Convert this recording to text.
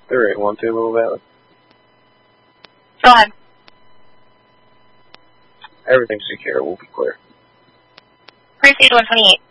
3812 Little Valley. Go ahead. Everything's secure. We'll be clear. Proceed 128.